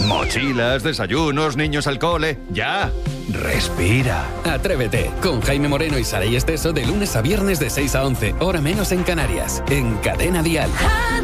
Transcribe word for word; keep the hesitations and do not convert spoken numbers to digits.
Mochilas, desayunos, niños al cole. ¡Ya! Respira. Atrévete con Jaime Moreno y Saray Esteso de lunes a viernes de seis a once, hora menos en Canarias, en Cadena Dial.